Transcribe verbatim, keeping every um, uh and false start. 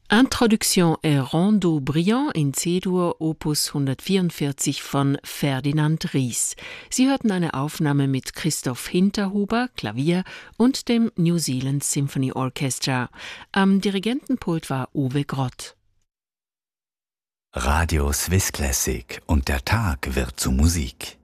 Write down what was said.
Introduction et Rondo Brillant in C-Dur Opus hundertvierundvierzig von Ferdinand Ries. Sie hörten eine Aufnahme mit Christoph Hinterhuber, Klavier und dem New Zealand Symphony Orchestra. Am Dirigentenpult war Uwe Grott. Radio Swiss Classic und der Tag wird zu Musik.